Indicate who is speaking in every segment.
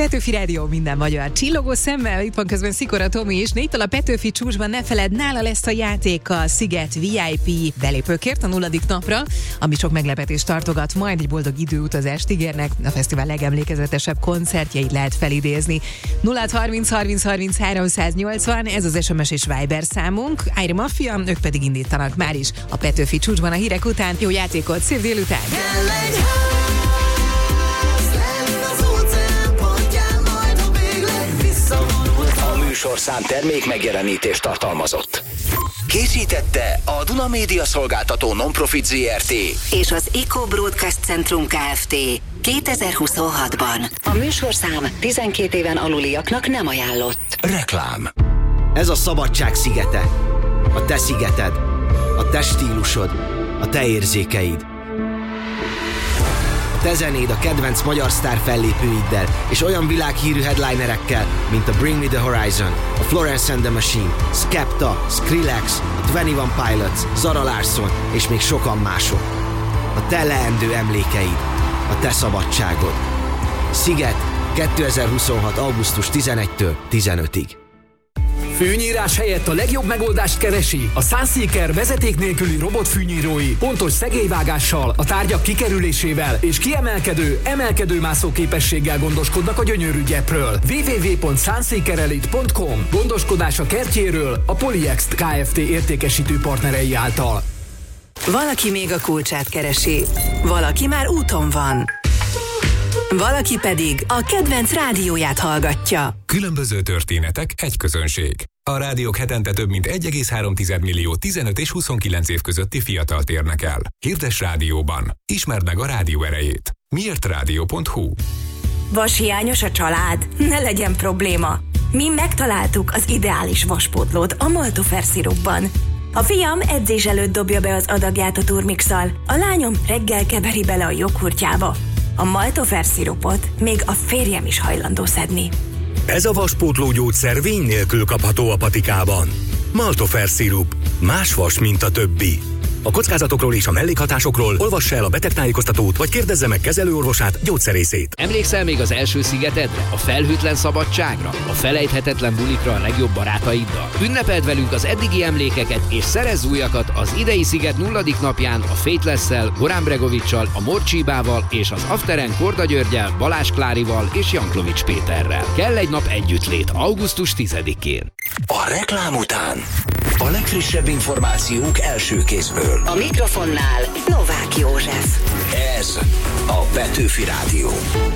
Speaker 1: Petőfi Rádió, minden magyar csillogó szemmel, itt van közben Szikora Tomi is. 4-től a Petőfi csúcsban ne feledd, nála lesz a játék a Sziget VIP belépőkért a 0. napra, ami sok meglepetést tartogat, majd egy boldog időutazást ígérnek, a fesztivál legemlékezetesebb koncertjeit lehet felidézni. 0-30 30 30 380, ez az SMS és Viber számunk, Iron Mafia, ők pedig indítanak már is a Petőfi csúcsban a hírek után. Jó játékot, szép délután!
Speaker 2: A műsorszám termék megjelenítést tartalmazott. Készítette a Duna Média Szolgáltató Non-Profit Zrt.
Speaker 3: és az Eco Broadcast Centrum Kft. 2026-ban. A műsorszám 12 éven aluliaknak nem ajánlott.
Speaker 2: Reklám.
Speaker 4: Ez a szabadság szigete. A te szigeted. A te stílusod. A te érzékeid. A te zenéd a kedvenc magyar sztár fellépőiddel és olyan világhírű headlinerekkel, mint a Bring Me The Horizon, a Florence and the Machine, Skepta, Skrillex, a 21 Pilots, Zara Larsson és még sokan mások. A te leendő emlékeid. A te szabadságod. Sziget 2026. augusztus 11-től 15-ig.
Speaker 5: Fűnyírás helyett a legjobb megoldást keresi? A Sunseeker vezeték nélküli robotfűnyírói pontos szegélyvágással, a tárgyak kikerülésével és kiemelkedő, emelkedőmászó képességgel gondoskodnak a gyönyörű gyepről. www.sunseekerelite.com. Gondoskodás a kertjéről a Polyext Kft. Értékesítő partnerei által.
Speaker 3: Valaki még a kulcsát keresi, valaki már úton van, valaki pedig a kedvenc rádióját hallgatja.
Speaker 6: Különböző történetek, egy közönség. A rádiók hetente több mint 1,3 millió 15 és 29 év közötti fiatalt érnek el. Hirdess rádióban. Ismerd meg a rádió erejét. Miértrádió.hu.
Speaker 7: Vashiányos a család? Ne legyen probléma. Mi megtaláltuk az ideális vaspótlót a Maltofer szirupban. A fiam edzés előtt dobja be az adagját a turmixal, a lányom reggel keveri bele a joghurtjába. A Maltofer szirupot még a férjem is hajlandó szedni.
Speaker 8: Ez a vaspótló gyógyszer vény nélkül kapható a patikában. Maltofer szirup. Más vas, mint a többi. A kockázatokról és a mellékhatásokról olvassa el a betegtájékoztatót, vagy kérdezze meg kezelőorvosát, gyógyszerészét.
Speaker 9: Emlékszel még az első szigetedre? A felhőtlen szabadságra? A felejthetetlen bulikra a legjobb barátaiddal? Ünnepeld velünk az eddigi emlékeket, és szerezz újakat az idei sziget 0. napján a Faithless-szel, Goran Bregovic-sal, a Morcsibával és az Afteren Korda Györgyel, Balázs Klárival és Jankovics Péterrel. Kell egy nap együttlét augusztus 10-én.
Speaker 2: A reklám után a legfrissebb információk első kézből.
Speaker 3: A mikrofonnál Novák József.
Speaker 2: Ez a Petőfi Rádió.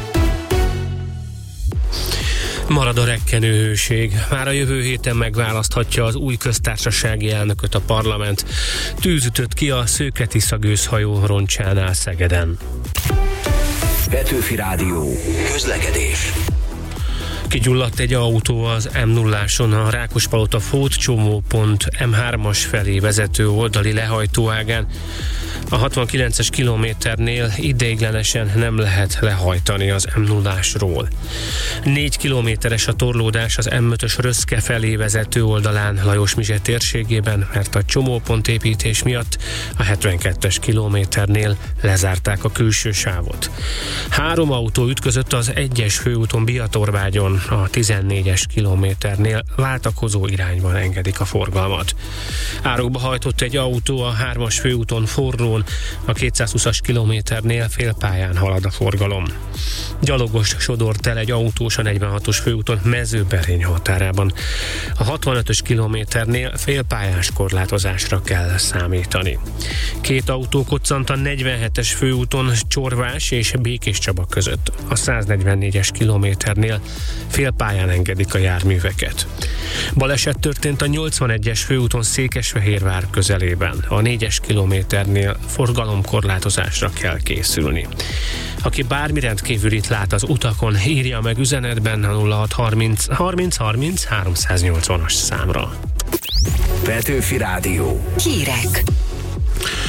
Speaker 10: Marad a rekkenőhőség. Már a jövő héten megválaszthatja az új köztársasági elnököt a parlament. Tűz ütött ki a Szőke-Tisza gőzhajó roncsánál Szegeden.
Speaker 2: Petőfi Rádió. Közlekedés.
Speaker 10: Kigyulladt egy autó az M0-áson a Rákospalota Fót-csomópont M3-as felé vezető oldali lehajtóágán. A 69-es kilométernél ideiglenesen nem lehet lehajtani az M0-ásról. 4 kilométeres a torlódás az M5-ös Röszke felé vezető oldalán Lajos-Mizse térségében, mert a csomópont építés miatt a 72-es kilométernél lezárták a külső sávot. 3 autó ütközött az 1-es főúton Biatorvágyon, a 14-es kilométernél váltakozó irányban engedik a forgalmat. Árokba hajtott egy autó a 3-as főúton Forrón, a 220-as kilométernél félpályán halad a forgalom. Gyalogos sodort el egy autós a 46-os főúton Mezőberény határában. A 65-ös kilométernél félpályás korlátozásra kell számítani. 2 autó koccant a 47-es főúton Csorvás és Békéscsaba között. A 144-es kilométernél félpályán engedik a járműveket. Baleset történt a 81-es főúton Székesfehérvár közelében. A 4-es kilométernél forgalomkorlátozásra kell készülni. Aki bármi rendkívülit lát az utakon, írja meg üzenetben a 0630 30 30 380-as számra.
Speaker 2: Petőfi Rádió.
Speaker 3: Hírek.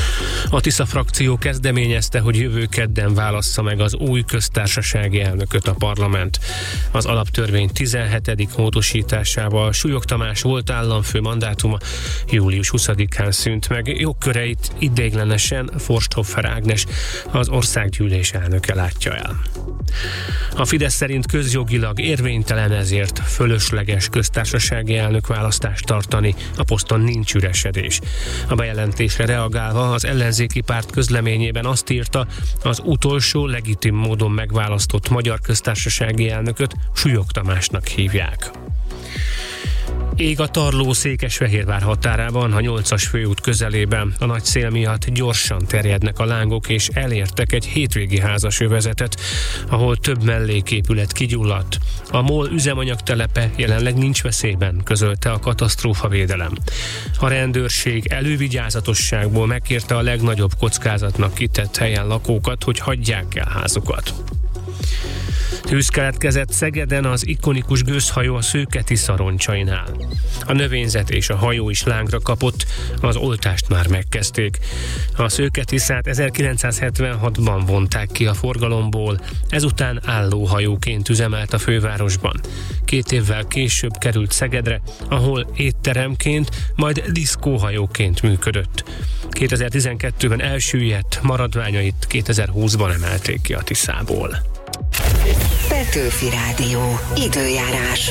Speaker 10: A Tisza frakció kezdeményezte, hogy jövő kedden válassza meg az új köztársasági elnököt a parlament. Az alaptörvény 17. módosításával Súlyog Tamás volt államfő mandátuma július 20-án szűnt meg. Jogköreit ideiglenesen Forsthoffer Ágnes, az országgyűlés elnöke látja el. A Fidesz szerint közjogilag érvénytelen, ezért fölösleges köztársasági elnökválasztást tartani, a poszton nincs üresedés. A bejelentésre reagálva az ellenzéki párt közleményében azt írta, az utolsó legitim módon megválasztott magyar köztársasági elnököt Súlyog Tamásnak hívják. Ég a Tarló Székesfehérvár határában, a 8-as főút közelében. A nagy szél miatt gyorsan terjednek a lángok, és elértek egy hétvégi házasövezetet, ahol több melléképület kigyulladt. A MOL üzemanyagtelepe jelenleg nincs veszélyben, közölte a katasztrófavédelem. A rendőrség elővigyázatosságból megkérte a legnagyobb kockázatnak kitett helyen lakókat, hogy hagyják el házukat. Tűz keletkezett Szegeden az ikonikus gőzhajó a Szőke-Tisza roncsainál. A növényzet és a hajó is lángra kapott, az oltást már megkezdték. A Szőke-Tiszát 1976-ban vonták ki a forgalomból, ezután állóhajóként üzemelt a fővárosban. 2 évvel később került Szegedre, ahol étteremként, majd diszkóhajóként működött. 2012-ben elsüllyedt, maradványait 2020-ban emelték ki a Tiszából.
Speaker 3: Petőfi Rádió. Időjárás.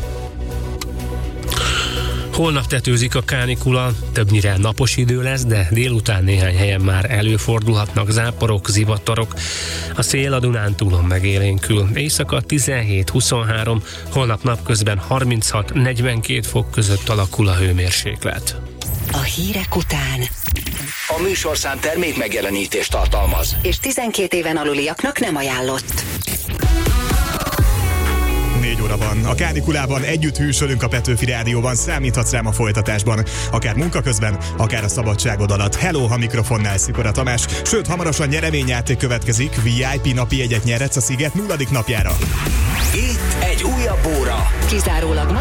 Speaker 10: Holnap tetőzik a kánikula, többnyire napos idő lesz, de délután néhány helyen már előfordulhatnak záporok, zivatarok. A szél a Dunántúlon megélénkül. Éjszaka 17-23, holnap napközben 36-42 fok között alakul a hőmérséklet.
Speaker 3: A hírek után
Speaker 2: A műsorszám termék megjelenítést tartalmaz,
Speaker 3: és 12 éven aluliaknak nem ajánlott.
Speaker 11: 4 óra van. A kánikulában együtt hűsölünk a Petőfi Rádióban, számíthatsz rám a folytatásban. Akár munka közben, akár a szabadságod alatt. Hello, ha mikrofonnál Szikora Tamás. Sőt, hamarosan nyereményjáték következik. VIP napi jegyet nyerhetsz a Sziget 0. napjára.
Speaker 2: itt egy újabb óra.
Speaker 3: Kizárólag